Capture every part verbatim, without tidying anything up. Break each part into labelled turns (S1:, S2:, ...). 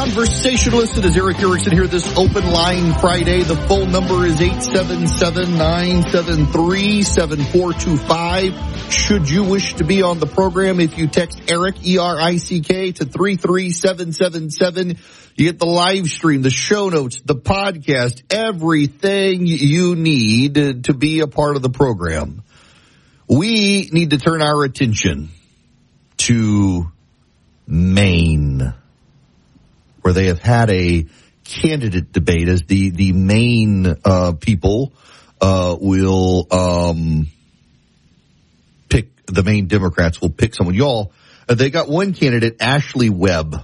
S1: conversationalist. It is Eric Erickson here this Open Line Friday. The phone number is eight seven seven, nine seven three, seven four two five. Should you wish to be on the program, if you text Eric, E R I C K, to three three seven seven seven, you get the live stream, the show notes, the podcast, everything you need to be a part of the program. We need to turn our attention to Maine, where they have had a candidate debate as the, the Maine uh, people uh, will um, pick, the Maine Democrats will pick someone. Y'all, uh, they got one candidate, Ashley Webb.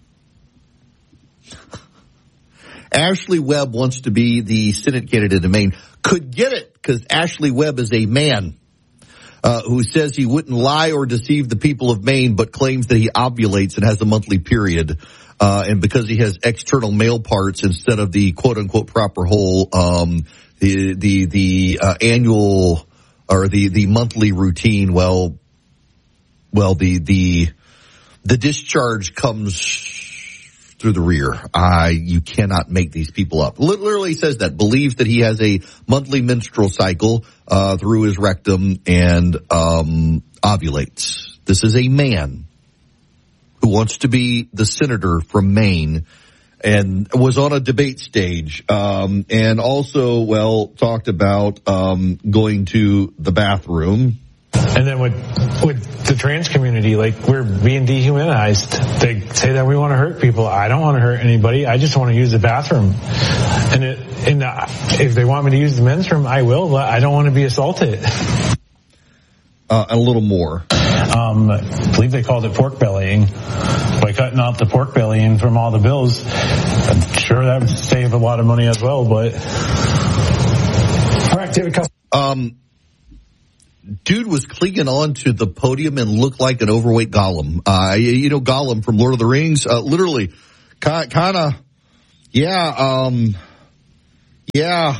S1: Ashley Webb wants to be the Senate candidate in Maine. Could get it because Ashley Webb is a man. Uh, who says he wouldn't lie or deceive the people of Maine, but claims that he ovulates and has a monthly period. Uh, and because he has external male parts instead of the quote unquote proper hole, um, the, the, the, uh, annual or the, the monthly routine, well, well, the, the, the discharge comes through the rear. I, you cannot make these people up. Literally says that, believes that he has a monthly menstrual cycle, uh, through his rectum and, um, ovulates. This is a man who wants to be the senator from Maine and was on a debate stage, um, and also, well, talked about, um, going to the bathroom.
S2: And then with with the trans community, like, we're being dehumanized. They say that we want to hurt people. I don't want to hurt anybody. I just want to use the bathroom. And it, and uh, if they want me to use the men's room, I will, but I don't want to be assaulted.
S1: Uh, a little more.
S2: Um, I believe they called it pork bellying. By cutting out the pork bellying from all the bills, I'm sure that would save a lot of money as well, but. All right, David.
S1: Um, Dude was clinging on to the podium and looked like an overweight Gollum. Uh, you know, Gollum from Lord of the Rings, uh, literally kind, kind of, yeah, um, yeah,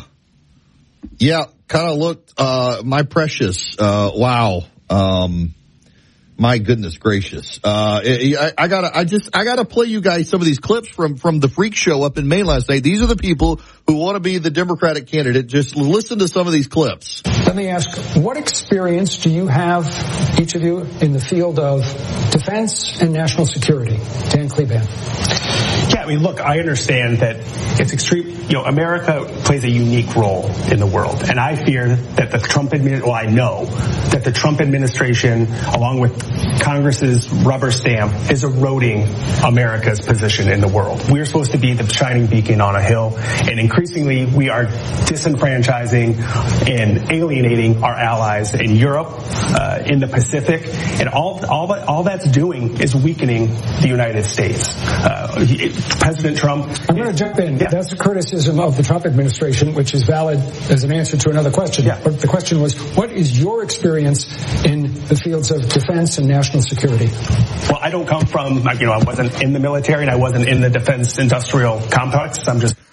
S1: yeah, kind of looked, uh, my precious, uh, wow, um, my goodness gracious. Uh, I, I gotta, I just, I gotta play you guys some of these clips from, from the freak show up in Maine last night. These are the people who want to be the Democratic candidate. Just listen to some of these clips.
S3: Let me ask, what experience do you have, each of you, in the field of defense and national security? Dan Kleban.
S4: Yeah, I mean, look, I understand that it's extreme, you know, America plays a unique role in the world. And I fear that the Trump administration, well, I know that the Trump administration, along with Congress's rubber stamp, is eroding America's position in the world. We're supposed to be the shining beacon on a hill, and increasingly we are disenfranchising and alienating our allies in Europe, uh, in the Pacific, and all all that all that's doing is weakening the United States. Uh, he, President Trump.
S3: I'm going to jump in. Yeah. That's a criticism of the Trump administration, which is valid as an answer to another question.
S4: Yeah.
S3: But the question was, what is your experience in the fields of defense and national security?
S4: Well, I don't come from, you know, I wasn't in the military and I wasn't in the defense industrial complex. I'm just.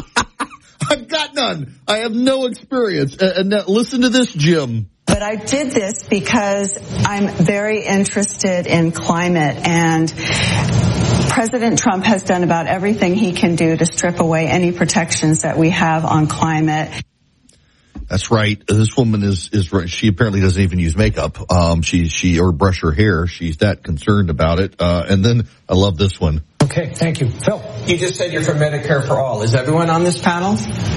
S1: I've got none. I have no experience. And, and listen to this, Jim.
S5: But I did this because I'm very interested in climate, and President Trump has done about everything he can do to strip away any protections that we have on climate.
S1: That's right. This woman is, is right. She apparently doesn't even use makeup. Um, she, she, or brush her hair. She's that concerned about it. Uh, and then I love this one.
S3: Okay. Thank you. Phil.
S6: You just said you're for Medicare for all. Is everyone on this panel?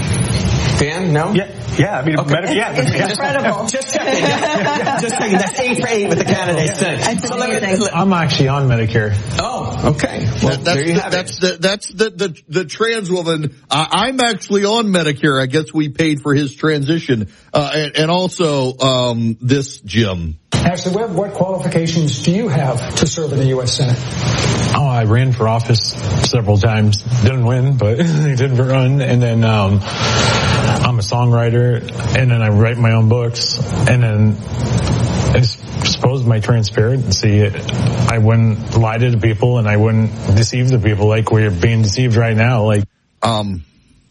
S6: Dan, no?
S4: Yeah, yeah. I mean,
S5: okay.
S4: Medi- yeah,
S5: it's
S4: yeah.
S5: incredible.
S6: Just checking. Yeah, yeah, just checking. That's eight for eight with the candidates.
S5: Yeah.
S6: So let me, let,
S2: I'm actually on Medicare.
S6: Oh, okay. Well,
S1: that, that's
S6: there you
S1: the,
S6: have
S1: that's
S6: it.
S1: the, that's the, the, the trans woman. Uh, I'm actually on Medicare. I guess we paid for his transition. Uh, and, and also, um, this Jim.
S3: Ashley Webb, what qualifications do you have to serve in the U S Senate?
S2: Oh, I ran for office several times. Didn't win, but I did run. And then um I'm a songwriter, and then I write my own books. And then I suppose my transparency, I wouldn't lie to the people, and I wouldn't deceive the people like we're being deceived right now. Like,
S1: um,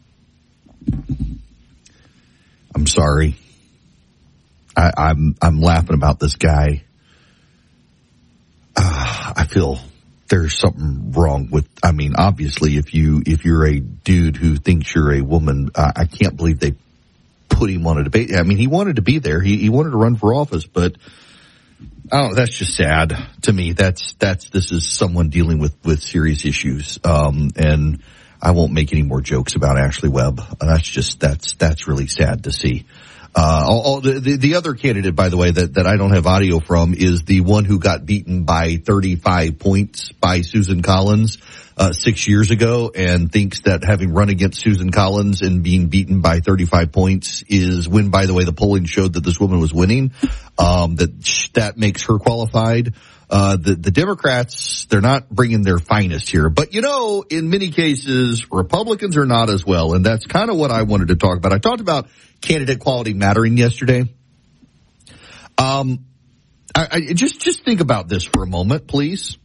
S1: I'm sorry. I, I'm I'm laughing about this guy. Uh, I feel there's something wrong with, I mean, obviously, if you, if you're a dude who thinks you're a woman, uh, I can't believe they put him on a debate. I mean, he wanted to be there. He, he wanted to run for office, but I don't know. That's just sad to me. That's, that's, this is someone dealing with, with serious issues. Um, and I won't make any more jokes about Ashley Webb. That's just, that's, that's really sad to see. Uh, all, all the, the, the other candidate, by the way, that, that I don't have audio from is the one who got beaten by thirty-five points by Susan Collins, uh, six years ago, and thinks that having run against Susan Collins and being beaten by thirty-five points is when, by the way, the polling showed that this woman was winning, um, that, that makes her qualified. Uh, the, the Democrats, they're not bringing their finest here. But, you know, in many cases, Republicans are not as well. And that's kind of what I wanted to talk about. I talked about candidate quality mattering yesterday. Um, I, I just, just think about this for a moment, please.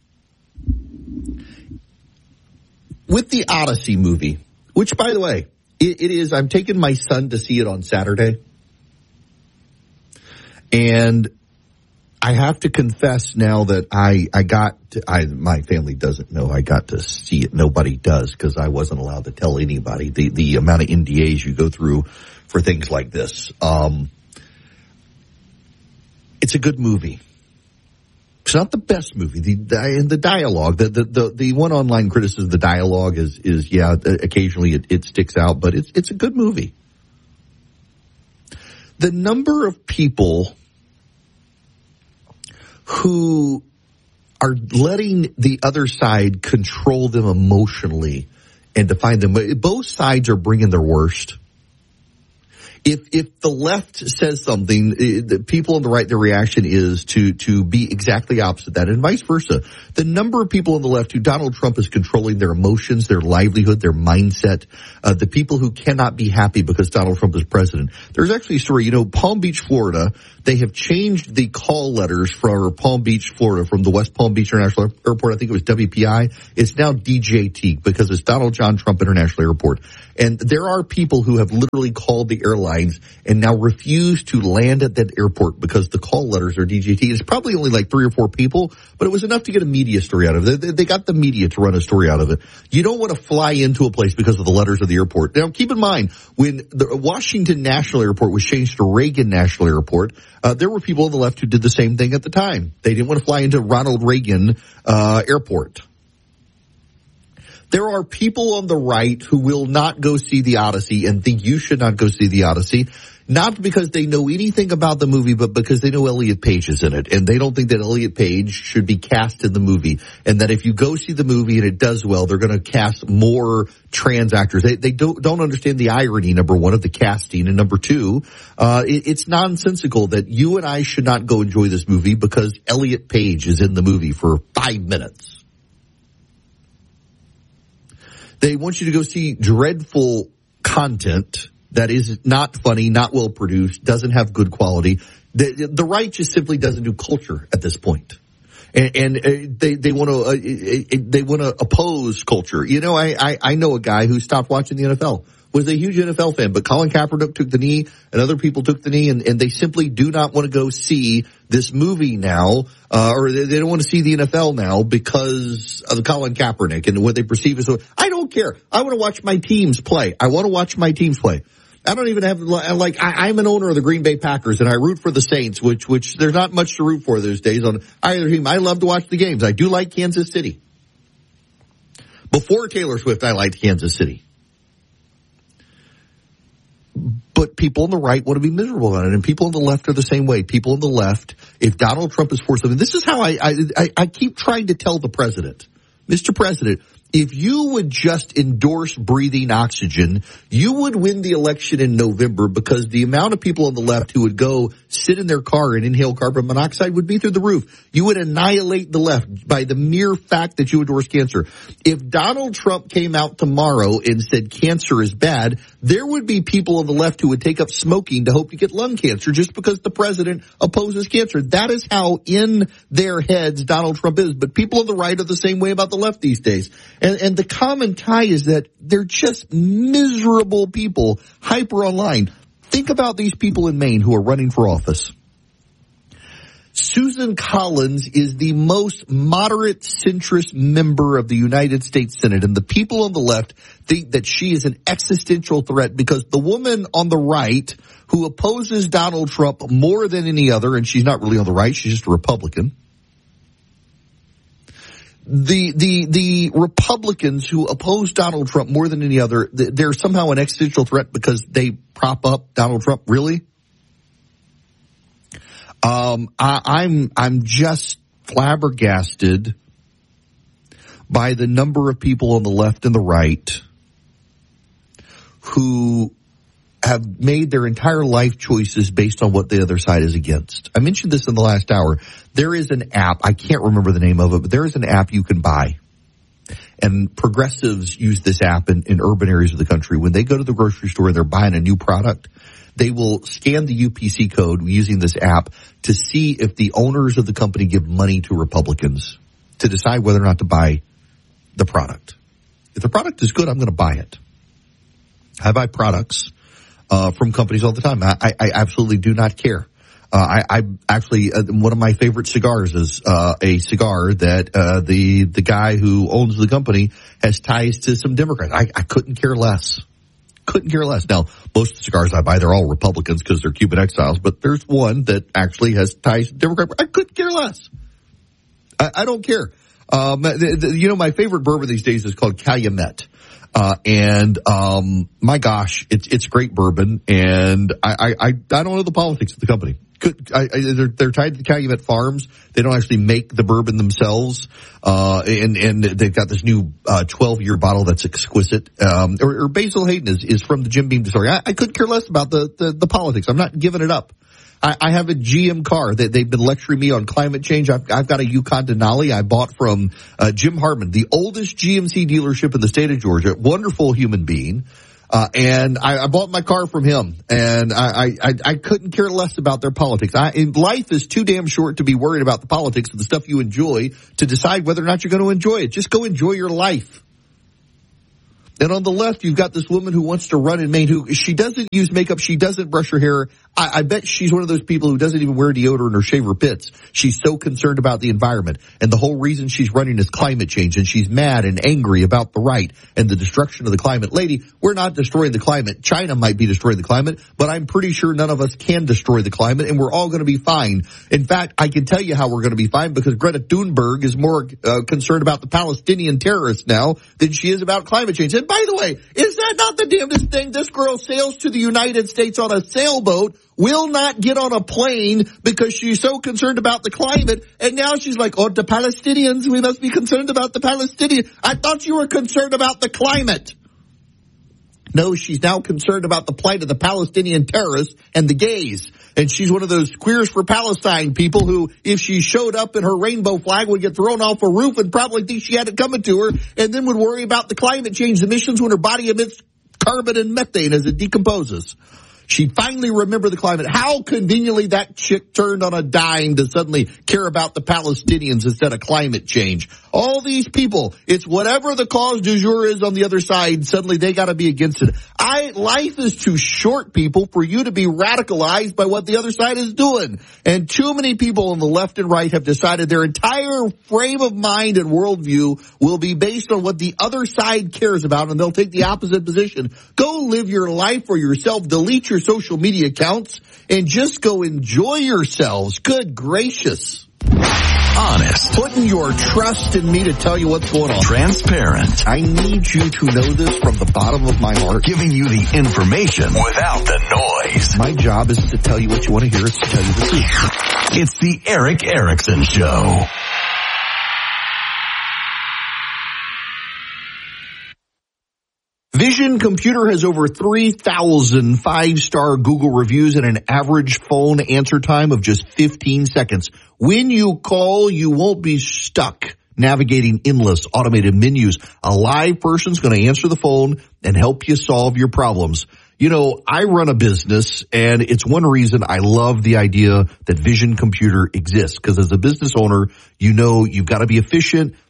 S1: With the Odyssey movie, which, by the way, it, it is, I'm taking my son to see it on Saturday. And I have to confess now that I, I got, to, I, my family doesn't know I got to see it. Nobody does, because I wasn't allowed to tell anybody the, the amount of N D As you go through for things like this. Um, it's a good movie. It's not the best movie. The, and the dialogue, the, the, the, the one online criticism of the dialogue is, is, yeah, occasionally it, it sticks out, but it's, it's a good movie. The number of people who are letting the other side control them emotionally and define them. Both sides are bringing their worst. If if the left says something, the people on the right, their reaction is to to be exactly opposite that, and vice versa. The number of people on the left who Donald Trump is controlling their emotions, their livelihood, their mindset, uh, the people who cannot be happy because Donald Trump is president. There's actually a story, you know, Palm Beach, Florida, they have changed the call letters for Palm Beach, Florida, from the West Palm Beach International Airport. I think it was W P I. It's now D J T because it's Donald John Trump International Airport. And there are people who have literally called the airlines and now refuse to land at that airport because the call letters are D J T. It's probably only like three or four people, but it was enough to get a media story out of it. They, they got the media to run a story out of it. You don't want to fly into a place because of the letters of the airport. Now, keep in mind, when the Washington National Airport was changed to Reagan National Airport, uh, there were people on the left who did the same thing at the time. They didn't want to fly into Ronald Reagan uh, Airport. There are people on the right who will not go see the Odyssey and think you should not go see the Odyssey, not because they know anything about the movie, but because they know Elliot Page is in it, and they don't think that Elliot Page should be cast in the movie, and that if you go see the movie and it does well, they're going to cast more trans actors. They, they don't, don't understand the irony, number one, of the casting, and number two, uh, it, it's nonsensical that you and I should not go enjoy this movie because Elliot Page is in the movie for five minutes. They want you to go see dreadful content that is not funny, not well produced, doesn't have good quality. The, the right just simply doesn't do culture at this point. And, and uh, they, they want to, uh, they want to oppose culture. You know, I, I, I know a guy who stopped watching the N F L, was a huge N F L fan, but Colin Kaepernick took the knee and other people took the knee, and, and they simply do not want to go see this movie now, uh, or they, they don't want to see the N F L now because of Colin Kaepernick and what they perceive as, I don't care. I want to watch my teams play. I want to watch my teams play. I don't even have, like, I, I'm an owner of the Green Bay Packers, and I root for the Saints, which, which there's not much to root for those days on either team. I love to watch the games. I do like Kansas City. Before Taylor Swift, I liked Kansas City. But people on the right want to be miserable about it, and people on the left are the same way. People on the left, if Donald Trump is for something, this is how I, I, I keep trying to tell the president, Mister President, if you would just endorse breathing oxygen, you would win the election in November, because the amount of people on the left who would go sit in their car and inhale carbon monoxide would be through the roof. You would annihilate the left by the mere fact that you endorse cancer. If Donald Trump came out tomorrow and said cancer is bad, there would be people on the left who would take up smoking to hope to get lung cancer just because the president opposes cancer. That is how in their heads Donald Trump is. But people on the right are the same way about the left these days. And, and the common tie is that they're just miserable people, hyper online. Think about these people in Maine who are running for office. Susan Collins is the most moderate centrist member of the United States Senate, and the people on the left think that she is an existential threat because the woman on the right who opposes Donald Trump more than any other, and she's not really on the right, she's just a Republican. The, the, the Republicans who oppose Donald Trump more than any other, they're somehow an existential threat because they prop up Donald Trump. Really? Um, I, I'm, I'm just flabbergasted by the number of people on the left and the right who have made their entire life choices based on what the other side is against. I mentioned this in the last hour. There is an app, I can't remember the name of it, but there is an app you can buy. And progressives use this app in, in urban areas of the country. When they go to the grocery store and they're buying a new product, they will scan the U P C code using this app to see if the owners of the company give money to Republicans to decide whether or not to buy the product. If the product is good, I'm going to buy it. I buy products uh, from companies all the time. I, I, I absolutely do not care. Uh, I, I actually, uh, one of my favorite cigars is uh, a cigar that uh, the the guy who owns the company has ties to some Democrats. I, I couldn't care less. Couldn't care less. Now, most of the cigars I buy, they're all Republicans because they're Cuban exiles, but there's one that actually has ties to Democrats. I couldn't care less. I, I don't care. Um, the, the, you know, my favorite bourbon these days is called Calumet. Uh, and, um, my gosh, it's, it's great bourbon. And I, I, I, I don't know the politics of the company. Could, I, I, they're, they're tied to the Calumet Farms. They don't actually make the bourbon themselves. Uh, and, and they've got this new, uh, twelve year bottle that's exquisite. Um, or, or Basil Hayden is, is from the Jim Beam Distillery. I, I couldn't care less about the, the, the politics. I'm not giving it up. I, I have a G M car. They, they've been lecturing me on climate change. I've, I've got a Yukon Denali I bought from, uh, Jim Harmon, the oldest G M C dealership in the state of Georgia. Wonderful human being. Uh, and I, I bought my car from him, and I, I, I couldn't care less about their politics. I, life is too damn short to be worried about the politics of the stuff you enjoy to decide whether or not you're going to enjoy it. Just go enjoy your life. And on the left, you've got this woman who wants to run in Maine, who she doesn't use makeup, she doesn't brush her hair. I, I bet she's one of those people who doesn't even wear deodorant or shave her pits. She's so concerned about the environment. And the whole reason she's running is climate change. And she's mad and angry about the right and the destruction of the climate. Lady, we're not destroying the climate. China might be destroying the climate, but I'm pretty sure none of us can destroy the climate, and we're all going to be fine. In fact, I can tell you how we're going to be fine, because Greta Thunberg is more uh, concerned about the Palestinian terrorists now than she is about climate change. And by the way, is that not the damnedest thing? This girl sails to the United States on a sailboat, will not get on a plane because she's so concerned about the climate, and now she's like, oh, the Palestinians, we must be concerned about the Palestinians. I thought you were concerned about the climate. No, she's now concerned about the plight of the Palestinian terrorists and the gays. And she's one of those Queers for Palestine people who, if she showed up in her rainbow flag, would get thrown off a roof and probably think she had it coming to her, and then would worry about the climate change emissions when her body emits carbon and methane as it decomposes. She'd finally remember the climate. How conveniently that chick turned on a dime to suddenly care about the Palestinians instead of climate change. All these people, it's whatever the cause du jour is on the other side, suddenly they gotta be against it. I, life is too short, people, for you to be radicalized by what the other side is doing. And too many people on the left and right have decided their entire frame of mind and worldview will be based on what the other side cares about, and they'll take the opposite position. Go live your life for yourself, delete your social media accounts, and just go enjoy yourselves. Good gracious.
S7: Honest.
S1: Putting your trust in me to tell you what's going on.
S7: Transparent.
S1: I need you to know this from the bottom of my heart.
S7: Giving you the information without the noise.
S1: My job is to tell you what you want to hear. It's to tell you the truth.
S7: It's the Erick Erickson Show.
S1: Vision Computer has over three thousand five-star Google reviews and an average phone answer time of just fifteen seconds. When you call, you won't be stuck navigating endless automated menus. A live person's going to answer the phone and help you solve your problems. You know, I run a business, and it's one reason I love the idea that Vision Computer exists, because as a business owner, you know you've got to be efficient.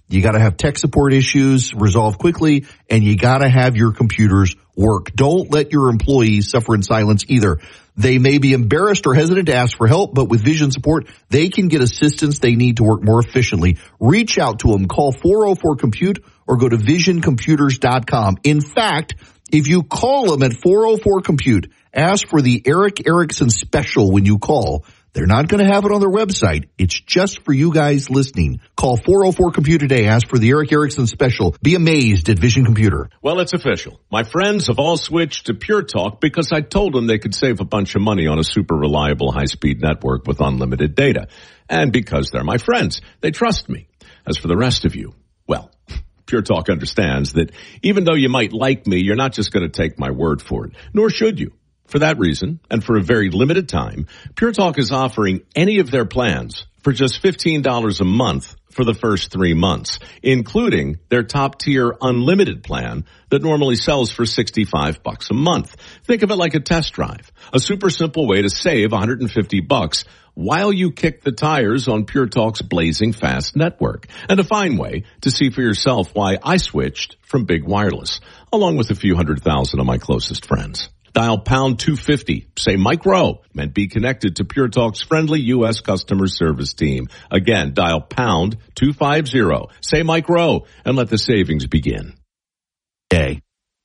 S1: You got to have tech support issues resolved quickly, and you got to have your computers work. Don't let your employees suffer in silence either. They may be embarrassed or hesitant to ask for help, but with Vision support, they can get assistance they need to work more efficiently. Reach out to them. Call four oh four compute or go to vision computers dot com. In fact, if you call them at four oh four compute, ask for the Eric Erickson special when you call. They're not going to have it on their website. It's just for you guys listening. Call four oh four compute today. Ask for the Eric Erickson special. Be amazed at Vision Computer.
S8: Well, it's official. My friends have all switched to Pure Talk because I told them they could save a bunch of money on a super reliable high-speed network with unlimited data. And because they're my friends, they trust me. As for the rest of you, well, Pure Talk understands that even though you might like me, you're not just going to take my word for it, nor should you. For that reason, and for a very limited time, Pure Talk is offering any of their plans for just fifteen dollars a month for the first three months, including their top-tier unlimited plan that normally sells for sixty-five bucks a month. Think of it like a test drive, a super simple way to save one hundred fifty bucks while you kick the tires on Pure Talk's blazing fast network, and a fine way to see for yourself why I switched from big wireless, along with a few hundred thousand of my closest friends. Dial pound two fifty, say Mike Rowe, and be connected to Pure Talk's friendly U S customer service team. Again, dial pound two fifty, say Mike Rowe, and let the savings begin.
S1: Day.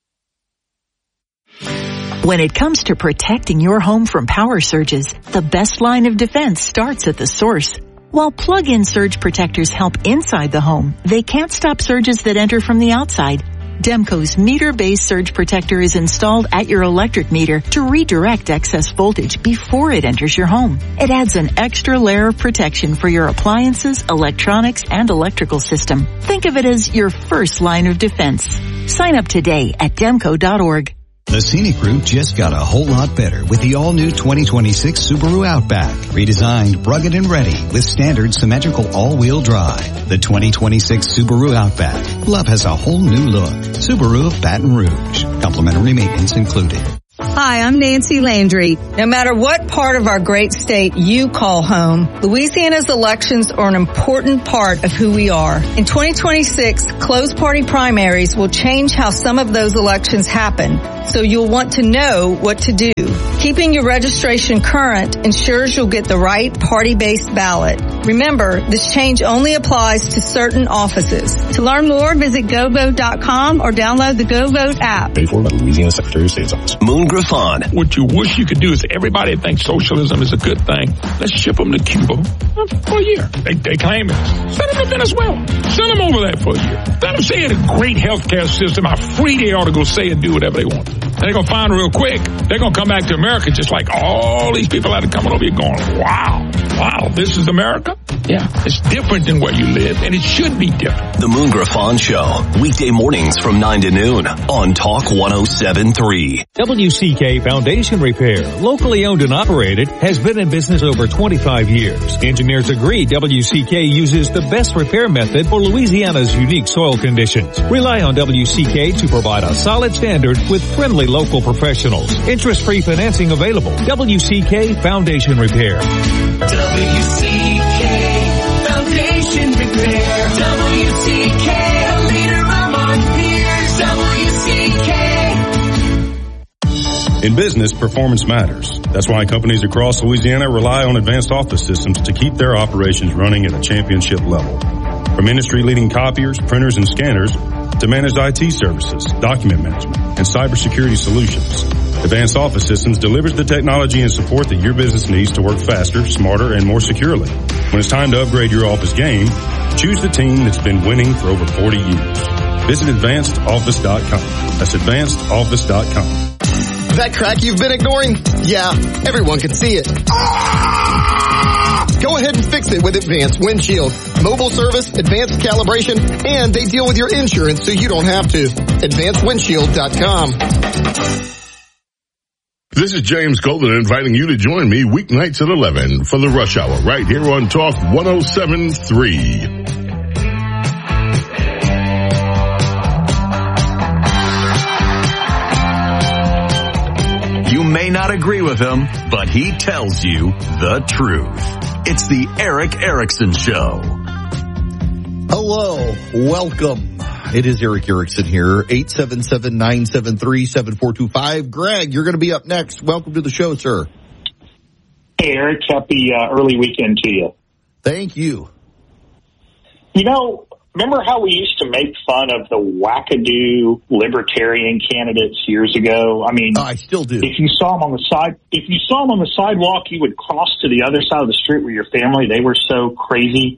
S9: When it comes to protecting your home from power surges, the best line of defense starts at the source. While plug-in surge protectors help inside the home, they can't stop surges that enter from the outside. Demco's meter-based surge protector is installed at your electric meter to redirect excess voltage before it enters your home. It adds an extra layer of protection for your appliances, electronics, and electrical system. Think of it as your first line of defense. Sign up today at demco dot org.
S10: The scenic route just got a whole lot better with the all-new twenty twenty-six Subaru Outback. Redesigned, rugged, and ready with standard symmetrical all-wheel drive. The twenty twenty-six Subaru Outback. Love has a whole new look. Subaru of Baton Rouge. Complimentary maintenance included.
S11: Hi, I'm Nancy Landry. No matter what part of our great state you call home, Louisiana's elections are an important part of who we are. In twenty twenty-six, closed party primaries will change how some of those elections happen, so you'll want to know what to do. Keeping your registration current ensures you'll get the right party-based ballot. Remember, this change only applies to certain offices. To learn more, visit go vote dot com or download the GoVote app.
S12: Paid for by the Louisiana Secretary of State's office.
S7: Moon Griffon.
S12: What you wish you could do is everybody thinks socialism is a good thing. Let's ship them to Cuba for a year. They, they claim it. Send them to Venezuela. Send them over there for a year. Let them say it's a great healthcare system, how free they ought to go say and do whatever they want. And they're going to find real quick, they're going to come back to America just like all these people that are coming over here going, wow, wow, this is America? Yeah, it's different than where you live, and it should be different.
S7: The Moon Griffon Show, weekday mornings from nine to noon on Talk one oh seven point three.
S13: W C K Foundation Repair, locally owned and operated, has been in business over twenty-five years. Engineers agree W C K uses the best repair method for Louisiana's unique soil conditions. Rely on W C K to provide a solid standard with friendly local professionals. Interest-free financing available. W C K Foundation Repair.
S14: W C K Foundation Repair. W C K, a leader among peers. W C K.
S15: In business, performance matters. That's why companies across Louisiana rely on Advanced Office Systems to keep their operations running at a championship level. From industry-leading copiers, printers, and scanners to managed I T services, document management, and cybersecurity solutions, Advanced Office Systems delivers the technology and support that your business needs to work faster, smarter, and more securely. When it's time to upgrade your office game, choose the team that's been winning for over forty years. Visit advanced office dot com. That's advanced office dot com.
S16: That crack you've been ignoring? Yeah, everyone can see it. Ah! Go ahead and fix it with Advanced Windshield. Mobile service, advanced calibration, and they deal with your insurance so you don't have to. advanced windshield dot com.
S17: This is James Golden inviting you to join me weeknights at eleven for the Rush Hour right here on Talk one oh seven point three.
S7: You may not agree with him, but he tells you the truth. It's the Eric Erickson Show.
S1: Hello, welcome. It is Eric Erickson here, eight seven seven, nine seven three, seven four two five. Greg, you're going to be up next. Welcome to the show, sir.
S18: Hey, Eric. Happy uh, early weekend to you.
S1: Thank you.
S18: You know, remember how we used to make fun of the wackadoo libertarian candidates years ago? I mean,
S1: uh, I still do.
S18: If you saw them on the side, if you saw them on the sidewalk, you would cross to the other side of the street with your family. They were so crazy.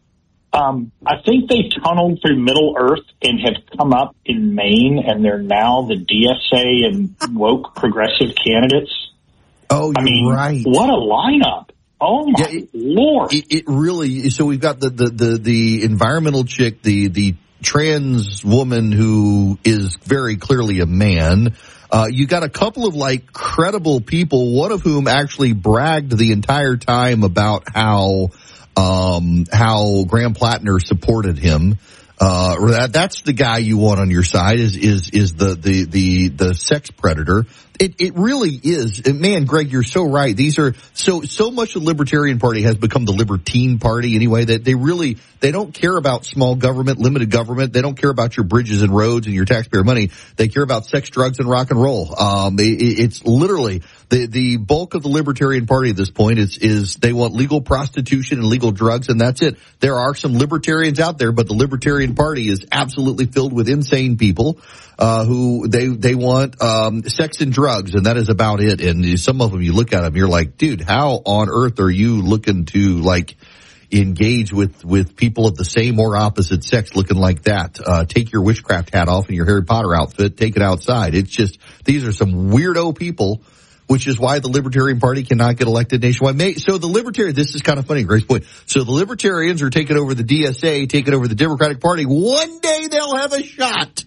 S18: Um, I think they tunneled through Middle Earth and have come up in Maine, and they're now the D S A and woke progressive candidates.
S1: Oh, you're
S18: I mean,
S1: right.
S18: What a lineup. Oh, my
S1: yeah, it,
S18: Lord.
S1: It, it really, so we've got the, the, the, the environmental chick, the, the trans woman who is very clearly a man. Uh, you got a couple of like credible people, one of whom actually bragged the entire time about how, um, how Graham Plattner supported him. Uh, that, that's the guy you want on your side is, is, is the, the, the, the sex predator. It, it really is. Man, Greg, you're so right. These are so, so much of the Libertarian Party has become the Libertine Party anyway, that they really, they don't care about small government, limited government. They don't care about your bridges and roads and your taxpayer money. They care about sex, drugs, and rock and roll. Um, it, it's literally the, the bulk of the Libertarian Party at this point is, is they want legal prostitution and legal drugs, and that's it. There are some libertarians out there, but the Libertarian Party is absolutely filled with insane people, uh, who they, they want, um, sex and drugs. And that is about it. And some of them, you look at them, you're like, dude, how on earth are you looking to like engage with, with people of the same or opposite sex looking like that? Uh, take your witchcraft hat off and your Harry Potter outfit, take it outside. It's just, these are some weirdo people, which is why the Libertarian Party cannot get elected nationwide. So the Libertarian, this is kind of funny, Grace point. So the Libertarians are taking over the D S A, taking over the Democratic Party. One day they'll have a shot.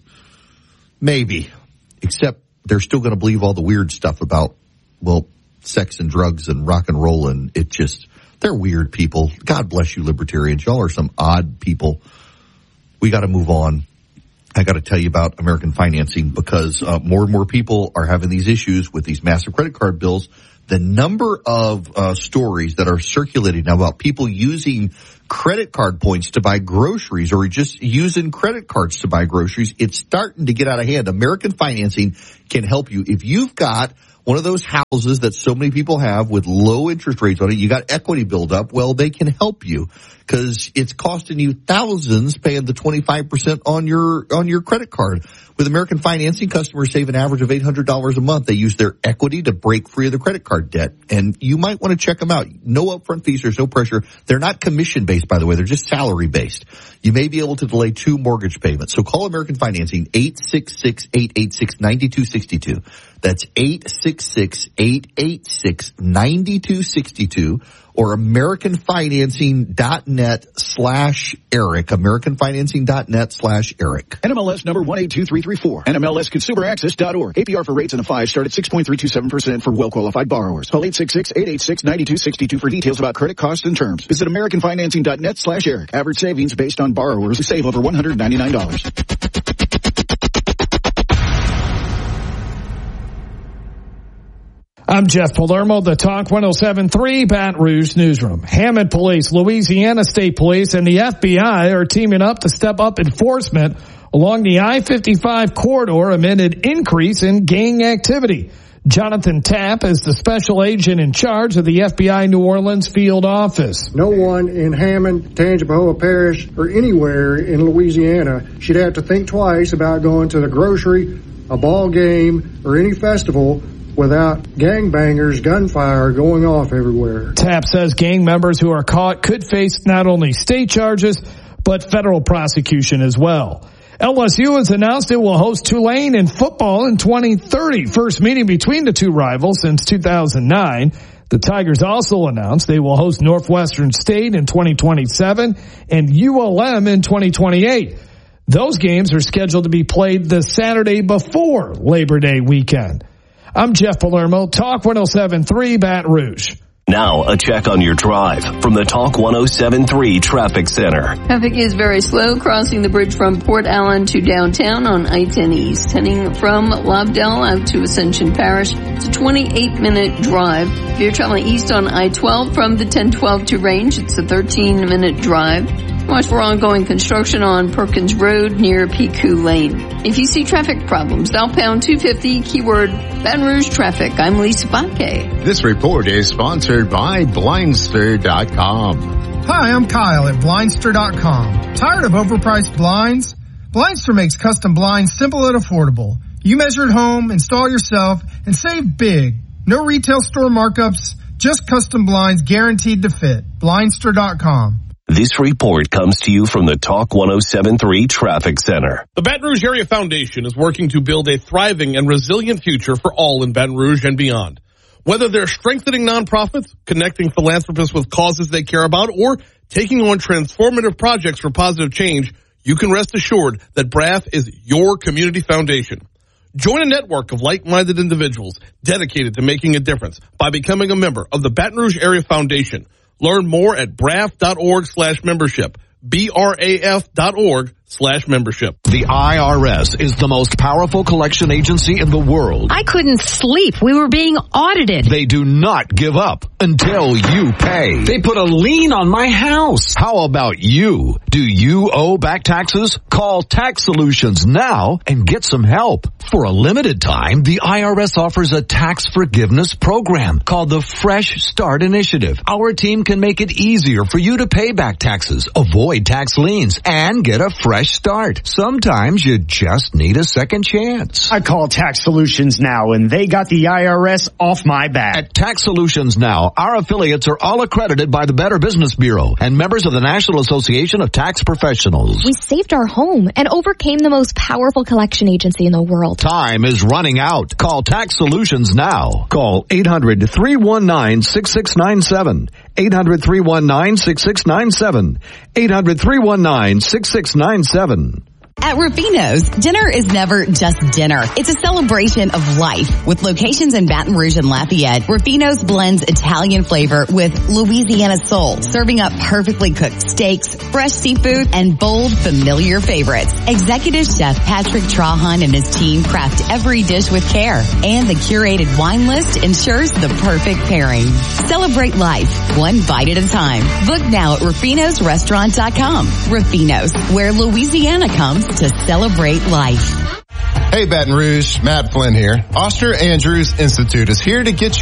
S1: Maybe. Except they're still going to believe all the weird stuff about, well, sex and drugs and rock and roll, and it just, they're weird people. God bless you, Libertarians. Y'all are some odd people. We got to move on. I got to tell you about American financing because uh, more and more people are having these issues with these massive credit card bills. The number of uh, stories that are circulating now about people using credit card points to buy groceries or just using credit cards to buy groceries, it's starting to get out of hand. American Financing can help you. If you've got one of those houses that so many people have with low interest rates on it, you got equity buildup, well, they can help you because it's costing you thousands paying the twenty-five percent on your, on your credit card. With American Financing, customers save an average of eight hundred dollars a month. They use their equity to break free of the credit card debt. And you might want to check them out. No upfront fees. There's no pressure. They're not commission-based, by the way. They're just salary-based. You may be able to delay two mortgage payments. So call American Financing, eight six six, eight eight six, nine two six two. That's eight six six, eight eight six, nine two six two. Or AmericanFinancing.net slash Eric. AmericanFinancing.net slash Eric.
S19: N M L S number one eight two three three four. N M L S Consumer Access dot org. A P R for rates in a five start at six point three two seven percent for well-qualified borrowers. Call eight six six, eight eight six, nine two six two for details about credit costs and terms. Visit AmericanFinancing.net slash Eric. Average savings based on borrowers who save over one hundred ninety-nine dollars.
S20: I'm Jeff Palermo, the Talk one oh seven point three Baton Rouge Newsroom. Hammond Police, Louisiana State Police, and the F B I are teaming up to step up enforcement along the I fifty-five corridor amid an increase in gang activity. Jonathan Tapp is the special agent in charge of the F B I New Orleans field office.
S21: No one in Hammond, Tangipahoa Parish, or anywhere in Louisiana should have to think twice about going to the grocery, a ball game, or any festival without gangbangers, gunfire going off everywhere.
S20: Tapp says gang members who are caught could face not only state charges, but federal prosecution as well. L S U has announced it will host Tulane in football in twenty thirty, first meeting between the two rivals since two thousand nine. The Tigers also announced they will host Northwestern State in twenty twenty-seven and U L M in twenty twenty-eight. Those games are scheduled to be played the Saturday before Labor Day weekend. I'm Jeff Palermo, Talk one oh seven point three Baton Rouge.
S7: Now, a check on your drive from the Talk one oh seven point three Traffic Center.
S22: Traffic is very slow crossing the bridge from Port Allen to downtown on I ten East. Heading from Lobdell out to Ascension Parish. It's a twenty-eight minute drive. If you're traveling east on I twelve from the ten twelve to Range, it's a thirteen minute drive. Watch for ongoing construction on Perkins Road near Picu Lane. If you see traffic problems, dial pound two fifty, keyword Baton Rouge traffic. I'm Lisa Bakke.
S4: This report is sponsored by Blindster dot com.
S5: Hi, I'm Kyle at Blindster dot com. Tired of overpriced blinds? Blindster makes custom blinds simple and affordable. You measure at home, install yourself, and save big. No retail store markups, just custom blinds guaranteed to fit. Blindster dot com.
S7: This report comes to you from the Talk one oh seven point three Traffic Center.
S23: The Baton Rouge Area Foundation is working to build a thriving and resilient future for all in Baton Rouge and beyond. Whether they're strengthening nonprofits, connecting philanthropists with causes they care about, or taking on transformative projects for positive change, you can rest assured that B R A F is your community foundation. Join a network of like-minded individuals dedicated to making a difference by becoming a member of the Baton Rouge Area Foundation. Learn more at braf.org slash membership. B R A F dot org slash membership.
S24: The I R S is the most powerful collection agency in the world.
S25: I couldn't sleep. We were being audited.
S24: They do not give up until you pay.
S26: They put a lien on my house.
S24: How about you? Do you owe back taxes? Call Tax Solutions now and get some help. For a limited time, the I R S offers a tax forgiveness program called the Fresh Start Initiative. Our team can make it easier for you to pay back taxes, avoid tax liens, and get a fresh start. Sometimes you just need a second chance.
S27: I call Tax Solutions Now, and they got the I R S off my back.
S24: At Tax Solutions Now, our affiliates are all accredited by the Better Business Bureau and members of the National Association of Tax Professionals.
S28: We saved our home and overcame the most powerful collection agency in the world.
S24: Time is running out. Call Tax Solutions now. Call eight hundred, three one nine, six six nine seven. eight hundred, three one nine, six six nine seven. eight hundred, three one nine, six six nine seven.
S29: At Rufino's, dinner is never just dinner. It's a celebration of life. With locations in Baton Rouge and Lafayette, Rufino's blends Italian flavor with Louisiana soul, serving up perfectly cooked steaks, fresh seafood, and bold, familiar favorites. Executive Chef Patrick Trahan and his team craft every dish with care, and the curated wine list ensures the perfect pairing. Celebrate life, one bite at a time. Book now at rufinos restaurant dot com. Rufino's, where Louisiana comes to celebrate life.
S30: Hey Baton Rouge, Matt Flynn here. Oster Andrews Institute is here to get you